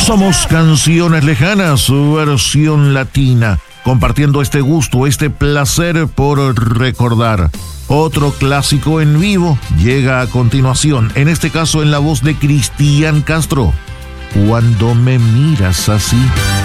Somos Canciones Lejanas, su versión latina, compartiendo este gusto, este placer por recordar. Otro clásico en vivo llega a continuación, en este caso en la voz de Cristian Castro. Cuando me miras así.